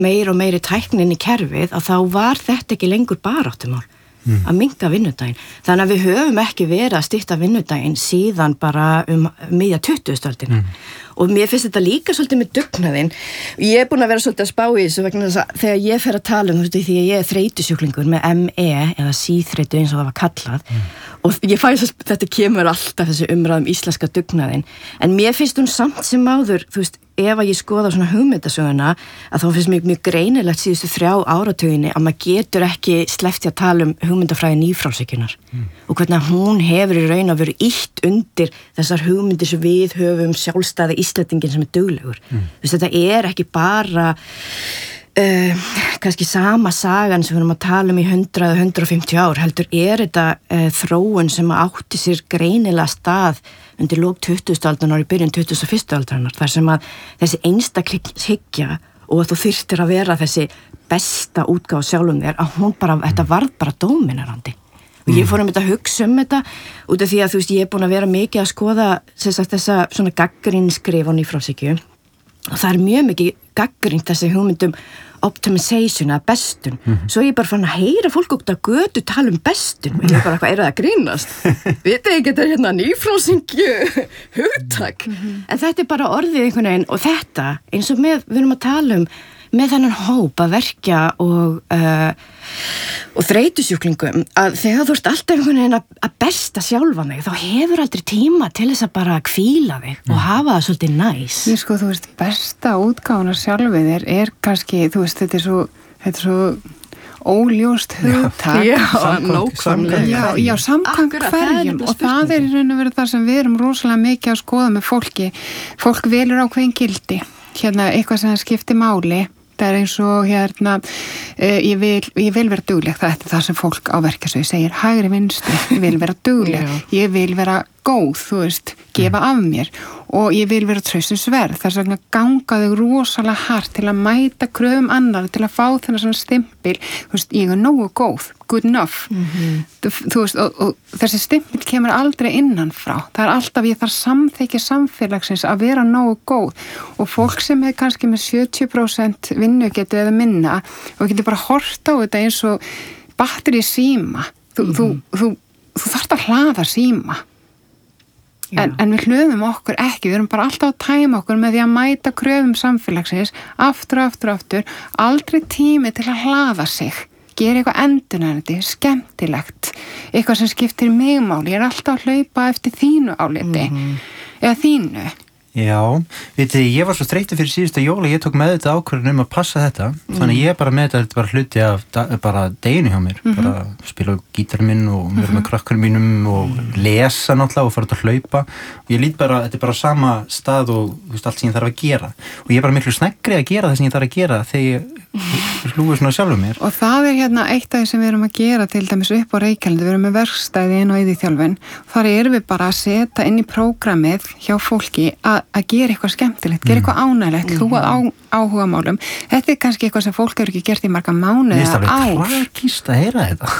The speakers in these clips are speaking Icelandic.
meir og meiri tæknin í kerfið að þá var þetta ekki lengur baráttumál að minnka vinnudaginn. Þannig að við höfum ekki verið að stytta vinnudaginn síðan bara miðja 20. öldina. Og mér finnst þetta líka svolítið með dugnaðinn. Ég er búin að vera svolítið að spá í þessu vegna þess að þegar ég fer að tala því að ég er þreytusjúklingur með ME eða síþreytu eins og það var kallað og ég fæ þess að þetta kemur alltaf þessi umræðum íslenska dugnaðinn en mér finnst hún samt sem áður, þú veist, ef að ég skoða svona hugmyndasöguna að þá finnst mér mjög greinilegt síðustu 3 áratuginni að maður getur ekki sleppt að tala hugmyndafræði nýfrjálshyggjunnar og hvernig hún hefur í raun að vera ýtt undir þessar hugmyndir sem við höfum sjálfstæði Íslendingin sem er duglegur. Þú veist, þetta er ekki bara kannski sama sagan sem við erum að tala í 100-150 ár, heldur er þetta þróun sem átti sér greinilega stað undir lok 20. aldarinnar og í byrjun 21. aldarinnar, þar sem að þessi einstaklingshyggja og að þú þyrftir að vera þessi besta útgáfa sjálfum þér, að hún bara, þetta varð bara dóminerandi. Og ég fór að hugsa þetta út af því að þú veist, ég er búin að vera mikið að skoða þessa svona gagnrýnisskrif á nýfrjálshyggju og það er mjög mikið gagnrýnt þessi hugmyndum optimization eða bestun. Svo ég bara fann að heyra fólk út að götu tala bestun og ég bara eitthvað, er það að grínast? Vitið ekki, þetta er hérna nýfrjálshyggju hugtak. En þetta er bara orðið einhvern veginn og þetta, eins og við erum að tala með þennan hóp að verkja og þreytusjúklingum að þegar þú ert alltaf einhvern veginn að besta sjálfa þig, þá hefur aldrei tíma til þess að bara hvíla þig og hafa það svolítið næs. Ég sko, þú veist, besta útgáfuna sjálfið þér er kannski, þú veist, þetta er svo óljóst hugtak. Já, nákvæmlega. Já, samkvæmt hverjum og það er í raun og veru það sem við erum rosalega mikið að skoða með fólki. Fólk velur ákveðin gildi. Hérna, eitthvað sem skiptir máli. Það er eins og hérna, ég vil vera dugleg, þetta er það sem fólk á verkasögu segir, hægri vinstri, ég vil vera dugleg, ég vil vera góð, þú veist, gefa af mér og ég vil vera traustsverð, þess vegna ganga þau rosalega hart til að mæta kröfum annar, til að fá þennan svona stimpil, þú veist, ég er nógu góð, good enough, þú veist, og þessi stimpil kemur aldrei innan frá, það er alltaf ég þarf samþykja samfélagsins að vera nógu góð og fólk sem er kannski með 70% vinnugetu eða minna og getur bara hort á þetta eins og batteri síma, þú þarft að hlaða síma. En við hlöðum okkur ekki, við erum bara alltaf að tæma okkur með því að mæta kröfum samfélagsins, aftur, aldrei tími til að hlaða sig, gera eitthvað endurnærandi, skemmtilegt, eitthvað sem skiptir mig máli, ég er alltaf að hlaupa eftir þínu áliti, eða þínu. Já, vitið, ég var svo þreyttur fyrir síðustu jóla, ég tók með þetta ákvörðun að passa þetta, þannig ég bara með þetta bara hluti af bara deginu hjá mér, bara spila gítar minn og vera með krakkarnir mínum og lesa náttúrulega og fara út að hlaupa og ég lít bara, þetta er bara sama stað og þú veist, allt sem ég þarf að gera og ég er bara miklu sneggri að gera það sem ég þarf að gera þegar ég hlúi svona sjálfum mér. Og það er hérna eitt af því sem við erum að gera til dæmis upp á Reykjalandi, við erum með verkstæði inn á iðjuþjálfun, þar erum við bara að setja inn í prógramið hjá fólki að gera eitthvað skemmtilegt, gera eitthvað ánægilegt, hlúa áhugamálum. Þetta er kannski eitthvað sem fólk hefur ekki gert í marga mánuði eða ár. Það er tragískt að heyra þetta.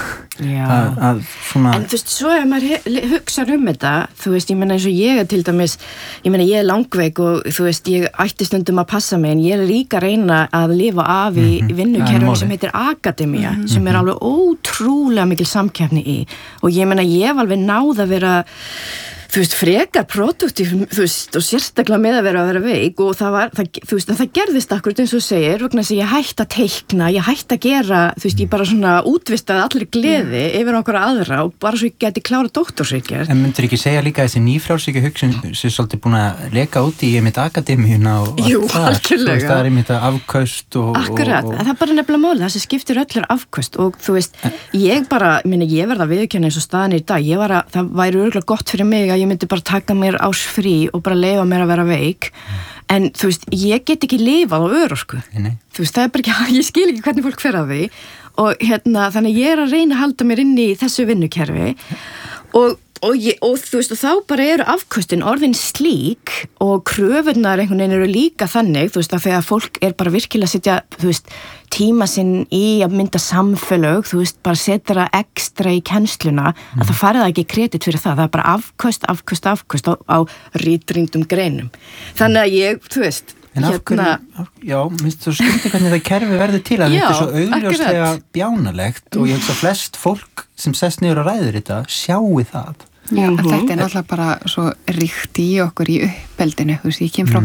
Svona... En þú veist, svo ef maður hugsar þetta, þú veist, ég meina eins og ég er til dæmis, ég meina ég er langveik og þú veist, ég ætti stundum að passa mig en ég er líka að reyna að lifa af í vinnukerfinu sem heitir Akademía, sem er alveg ótrúlega mikil samkeppni í og ég meina ég hef alveg náð að vera þú veist, frekar produktív, þú veist, og sérstaklega með að vera veik og þú veist, það gerðist akkurat eins og segir, vegna þess að ég hætti að teikna, ég hætti að gera, þú veist, ég bara svona útvistaði allir gleði yfir okkur aðra og bara svo ég geti klára doktorsritgerð. En myndir ekki segja líka þessi nýfrjálshyggju hugsun sem svolítið búin að leka út í einmitt akademíuna og jú, algjörlega. Það er einmitt afköst og... Akkurat, það er bara nefnilega málið, það sem skiptir öllur afköst og þú veist, ég bara, ég verð að viðurkenna eins og staðan í dag, það væri örugglega gott fyrir mig að ég myndi bara taka mér ársfrí og bara leyfa mér að vera veik en þú veist, ég get ekki lifað á örorku þú veist, það er bara ekki, ég skil ekki hvernig fólk fer að því og hérna, þannig ég er að reyna að halda mér inn í þessu vinnukerfi og þú veist, og þá bara eru afköstin orðin slík og kröfurnar einhvern veginn eru líka þannig, þú veist, að þegar fólk er bara virkilega að setja, þú veist, tíma sinn í að mynda samfélög, þú veist, bara setja það ekstra í kennsluna, að það farið ekki kredit fyrir það er bara afköst á rítrýndum greinum. Þannig að ég, þú veist, En af hverju, já, minnst þú skilti hvernig það kerfi verður til að þetta er svo augljóslega bjánalegt og ég hugsa að flest fólk sem sest niður og ræður þetta sjáu það. Já, þetta er náttúrulega bara svo ríkt í okkur í uppeldinu, þú veist, ég kem frá